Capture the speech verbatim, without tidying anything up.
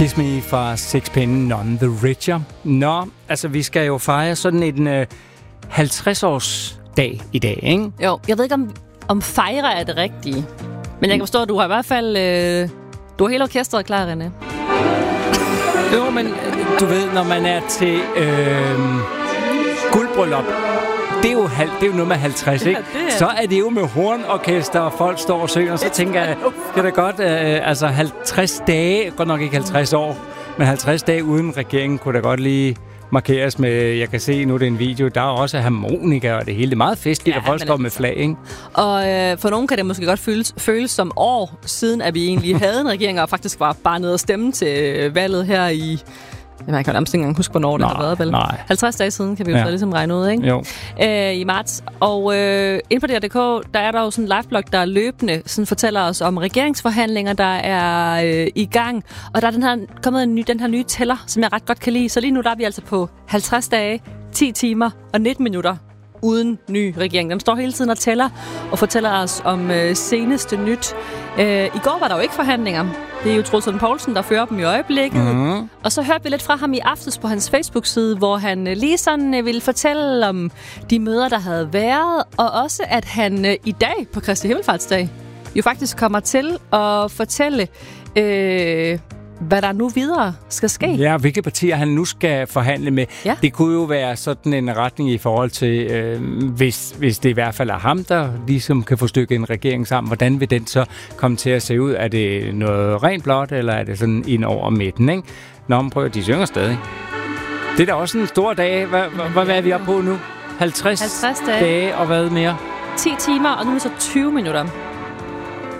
Kiss Me fra Sixpence None the Richer. Nå, altså vi skal jo fejre sådan en øh, halvtreds-års dag i dag, ikke? Jo, jeg ved ikke, om, om fejre er det rigtige. Men jeg kan forstå, at du har i hvert fald... Øh, du har hele orkestret klar, René. Jo, men du ved, når man er til øh, guldbryllup, det er, jo halv, det er jo noget med halvtreds, ikke? Ja, er. Så er det jo med hornorkester, og folk står og synger, og så tænker jeg, det er da godt, øh, altså halvtreds dage, godt nok ikke halvtreds år, men halvtreds dage uden regeringen kunne da godt lige markeres med, jeg kan se nu, det er en video, der er også harmonika og det hele. Det er meget festligt, ja, og folk står med flag, ikke? Og øh, for nogen kan det måske godt føles, føles som år siden, at vi egentlig havde en regering, og faktisk var bare nede og stemme til valget her i... Jeg kan nærmest ikke engang huske, hvornår det har været, vel? Nej. halvtreds dage siden kan vi jo ja. så ligesom regne ud, ikke? Jo. Øh, I marts. Og øh, inde på D R punktum d k, der er der jo sådan en liveblog, der løbende sådan fortæller os om regeringsforhandlinger, der er øh, i gang. Og der er den her, kommet en ny, den her nye tæller, som jeg ret godt kan lide. Så lige nu der er vi altså på halvtreds dage, ti timer og nitten minutter uden ny regering. Den står hele tiden og tæller og fortæller os om øh, seneste nyt. Øh, I går var der jo ikke forhandlinger. Det er jo Troels Lund Poulsen, der fører dem i øjeblikket. Mm-hmm. Og så hørte vi lidt fra ham i aftes på hans Facebook-side, hvor han øh, lige sådan øh, ville fortælle om de møder, der havde været, og også at han øh, i dag på Kristi Himmelfartsdag jo faktisk kommer til at fortælle, øh, hvad der nu videre skal ske. Ja, hvilke partier han nu skal forhandle med. Ja. Det kunne jo være sådan en retning i forhold til, øh, hvis, hvis det i hvert fald er ham, der ligesom kan få stykket en regering sammen. Hvordan vil den så komme til at se ud? Er det noget rent blåt, eller er det sådan ind over midten, ikke? Nå, man prøver, de synger stadig. Det er da også en stor dag. Hvad, hvad, hvad er vi oppe på nu? halvtreds, halvtreds dage. dage, og hvad mere? ti timer, og nu er det så tyve minutter.